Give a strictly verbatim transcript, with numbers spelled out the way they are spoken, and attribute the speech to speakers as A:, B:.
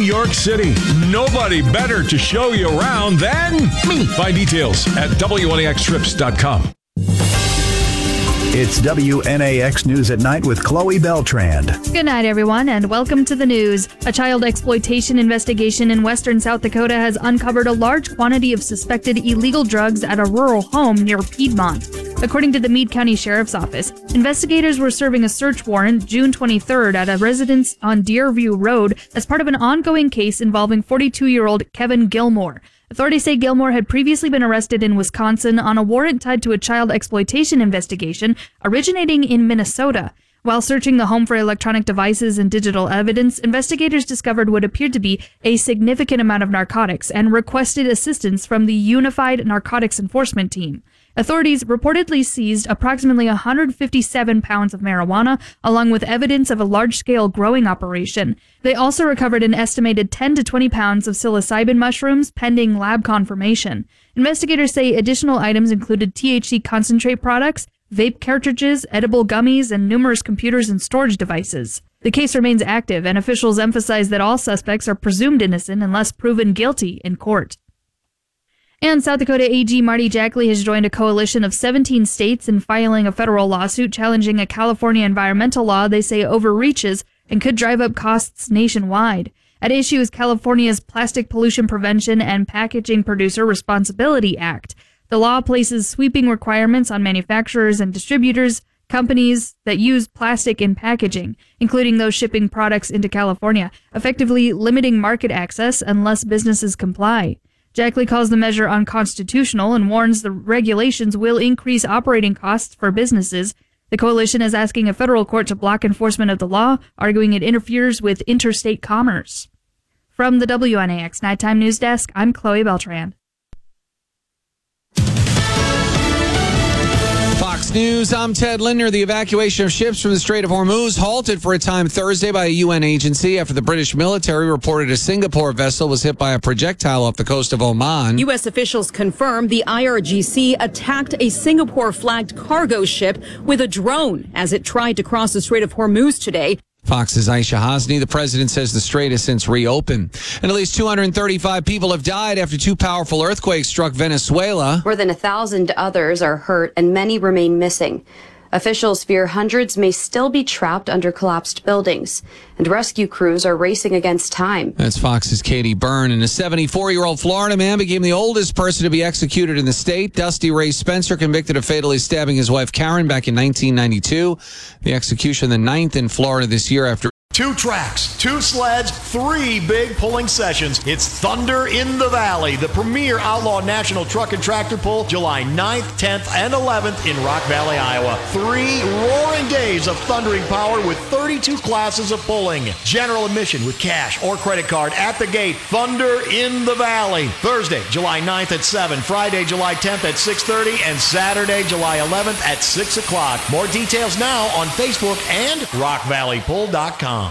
A: York City. Nobody better to show you around than me. Find details at W N A X trips dot com.
B: It's W N A X News at Night with Chloe Beltrand.
C: Good night, everyone, and welcome to the news. A child exploitation investigation in western South Dakota has uncovered a large quantity of suspected illegal drugs at a rural home near Piedmont. According to the Meade County Sheriff's Office, investigators were serving a search warrant June twenty-third at a residence on Deerview Road as part of an ongoing case involving forty-two-year-old Kevin Gilmore. Authorities say Gilmore had previously been arrested in Wisconsin on a warrant tied to a child exploitation investigation originating in Minnesota. While searching the home for electronic devices and digital evidence, investigators discovered what appeared to be a significant amount of narcotics and requested assistance from the Unified Narcotics Enforcement Team. Authorities reportedly seized approximately one hundred fifty-seven pounds of marijuana, along with evidence of a large-scale growing operation. They also recovered an estimated ten to twenty pounds of psilocybin mushrooms, pending lab confirmation. Investigators say additional items included T H C concentrate products, vape cartridges, edible gummies, and numerous computers and storage devices. The case remains active, and officials emphasize that all suspects are presumed innocent unless proven guilty in court. And South Dakota A G Marty Jackley has joined a coalition of seventeen states in filing a federal lawsuit challenging a California environmental law they say overreaches and could drive up costs nationwide. At issue is California's Plastic Pollution Prevention and Packaging Producer Responsibility Act. The law places sweeping requirements on manufacturers and distributors, companies that use plastic in packaging, including those shipping products into California, effectively limiting market access unless businesses comply. Jackley calls the measure unconstitutional and warns the regulations will increase operating costs for businesses. The coalition is asking a federal court to block enforcement of the law, arguing it interferes with interstate commerce. From the W N A X Nighttime News Desk, I'm Chloe Beltrand.
D: Fox News, I'm Ted Linder. The evacuation of ships from the Strait of Hormuz halted for a time Thursday by a U N agency after the British military reported a Singapore vessel was hit by a projectile off the coast of Oman.
E: U S officials confirmed the I R G C attacked a Singapore-flagged cargo ship with a drone as it tried to cross the Strait of Hormuz today.
D: Fox's Aisha Hasni. The president says the strait has since reopened. And at least two hundred thirty-five people have died after two powerful earthquakes struck Venezuela.
F: More than a thousand others are hurt and many remain missing. Officials fear hundreds may still be trapped under collapsed buildings, and rescue crews are racing against time.
D: That's Fox's Katie Byrne. And a seventy-four-year-old Florida man became the oldest person to be executed in the state. Dusty Ray Spencer, convicted of fatally stabbing his wife Karen back in nineteen ninety-two. The execution, the ninth in Florida this year after
G: Two tracks, two sleds, three big pulling sessions. It's Thunder in the Valley, the premier outlaw national truck and tractor pull, July ninth, tenth, and eleventh in Rock Valley, Iowa. Three roaring days of thundering power with thirty-two classes of pulling. General admission with cash or credit card at the gate. Thunder in the Valley. Thursday, July ninth at seven, Friday, July tenth at six thirty, and Saturday, July eleventh at six o'clock. More details now on Facebook and rock valley pull dot com.